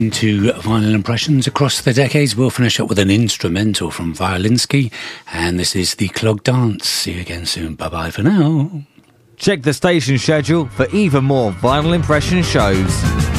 To vinyl impressions across the decades. We'll finish up with an instrumental from Violinsky, and this is The Clog Dance. See you again soon. Bye-bye for now. Check the station schedule for even more vinyl impression shows.